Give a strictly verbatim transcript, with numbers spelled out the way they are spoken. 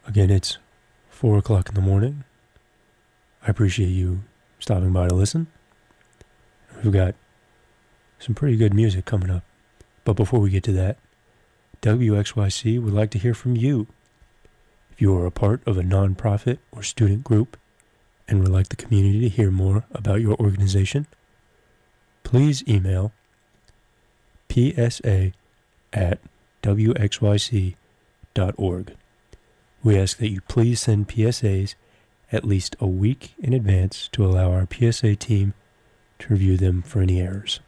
Again, it's four o'clock in the morning. I appreciate you stopping by to listen. We've got some pretty good music coming up. But before we get to that, W X Y C would like to hear from you. If you are a part of a nonprofit or student group and would like the community to hear more about your organization, please email p s a at w x y c dot org. We ask that you please send P S As at least a week in advance to allow our P S A team to review them for any errors.